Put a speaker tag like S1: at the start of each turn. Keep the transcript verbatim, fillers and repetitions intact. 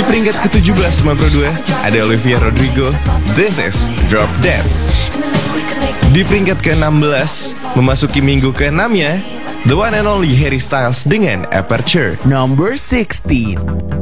S1: peringkat ke tujuh belas sembilan puluh dua ada Olivia Rodrigo, This Is Drop Dead. Di peringkat ke enam belas, memasuki minggu ke enam-nya, The one and only Harry Styles dengan Aperture.
S2: Number sixteen.